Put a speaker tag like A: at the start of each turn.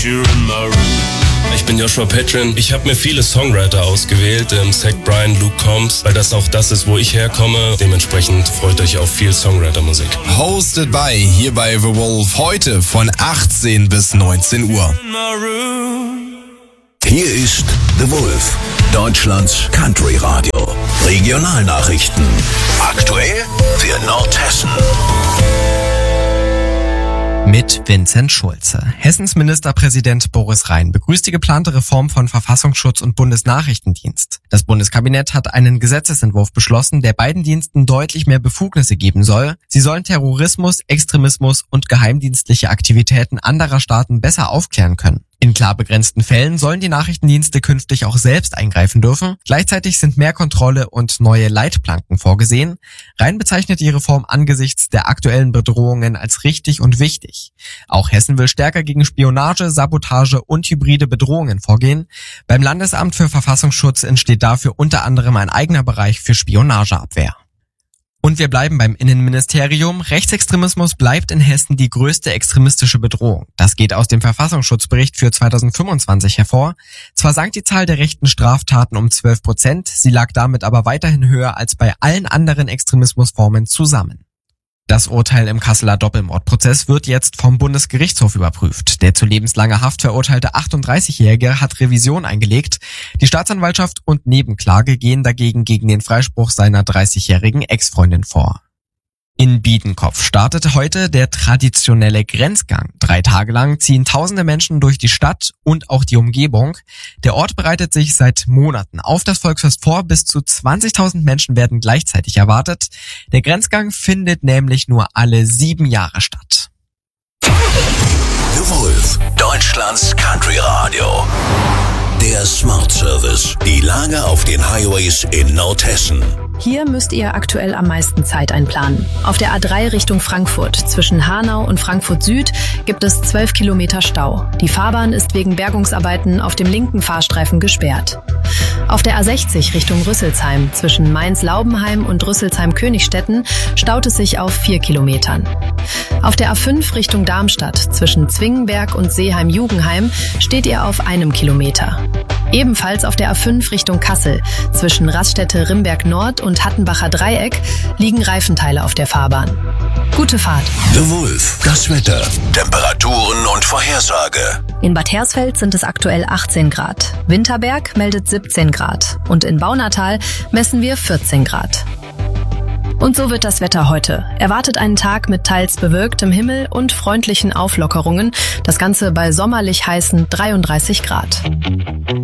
A: Ich bin Joshua Petrin. Ich habe mir viele Songwriter ausgewählt, Zach Bryan, Luke Combs, weil das auch das ist, wo ich herkomme. Dementsprechend freut euch auf viel Songwriter-Musik.
B: Hosted by hier bei The Wolf heute von 18 bis 19 Uhr.
C: Hier ist The Wolf, Deutschlands Country Radio. Regionalnachrichten. Aktuell für Nordhessen.
D: Mit Vincent Schulze. Hessens Ministerpräsident Boris Rhein begrüßt die geplante Reform von Verfassungsschutz und Bundesnachrichtendienst. Das Bundeskabinett hat einen Gesetzesentwurf beschlossen, der beiden Diensten deutlich mehr Befugnisse geben soll. Sie sollen Terrorismus, Extremismus und geheimdienstliche Aktivitäten anderer Staaten besser aufklären können. In klar begrenzten Fällen sollen die Nachrichtendienste künftig auch selbst eingreifen dürfen. Gleichzeitig sind mehr Kontrolle und neue Leitplanken vorgesehen. Rhein bezeichnet die Reform angesichts der aktuellen Bedrohungen als richtig und wichtig. Auch Hessen will stärker gegen Spionage, Sabotage und hybride Bedrohungen vorgehen. Beim Landesamt für Verfassungsschutz entsteht dafür unter anderem ein eigener Bereich für Spionageabwehr. Und wir bleiben beim Innenministerium. Rechtsextremismus bleibt in Hessen die größte extremistische Bedrohung. Das geht aus dem Verfassungsschutzbericht für 2025 hervor. Zwar sank die Zahl der rechten Straftaten um 12%, sie lag damit aber weiterhin höher als bei allen anderen Extremismusformen zusammen. Das Urteil im Kasseler Doppelmordprozess wird jetzt vom Bundesgerichtshof überprüft. Der zu lebenslanger Haft verurteilte 38-Jährige hat Revision eingelegt. Die Staatsanwaltschaft und Nebenklage gehen dagegen gegen den Freispruch seiner 30-jährigen Ex-Freundin vor. In Biedenkopf startete heute der traditionelle Grenzgang. 3 Tage lang ziehen tausende Menschen durch die Stadt und auch die Umgebung. Der Ort bereitet sich seit Monaten auf das Volksfest vor. Bis zu 20.000 Menschen werden gleichzeitig erwartet. Der Grenzgang findet nämlich nur alle 7 Jahre statt.
C: The Wolf, Deutschlands Country Radio. Der Smart Service. Die Lage auf den Highways in Nordhessen.
E: Hier müsst ihr aktuell am meisten Zeit einplanen. Auf der A3 Richtung Frankfurt zwischen Hanau und Frankfurt Süd gibt es 12 Kilometer Stau. Die Fahrbahn ist wegen Bergungsarbeiten auf dem linken Fahrstreifen gesperrt. Auf der A60 Richtung Rüsselsheim zwischen Mainz-Laubenheim und Rüsselsheim-Königstetten staut es sich auf 4 Kilometern. Auf der A5 Richtung Darmstadt zwischen Zwingenberg und Seeheim-Jugenheim steht ihr auf 1 Kilometer. Ebenfalls auf der A5 Richtung Kassel zwischen Raststätte-Rimberg Nord und Hattenbacher Dreieck liegen Reifenteile auf der Fahrbahn. Gute Fahrt.
C: The Wolf, das Wetter, Temperaturen und Vorhersage.
E: In Bad Hersfeld sind es aktuell 18 Grad. Winterberg meldet 17 Grad. Und in Baunatal messen wir 14 Grad. Und so wird das Wetter heute. Erwartet einen Tag mit teils bewölktem Himmel und freundlichen Auflockerungen. Das Ganze bei sommerlich heißen 33 Grad.